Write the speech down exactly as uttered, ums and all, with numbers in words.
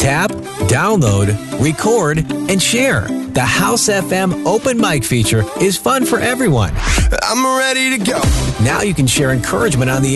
Tap, download, record, and share. The House F M open mic feature is fun for everyone. I'm ready to go. Now you can share encouragement on the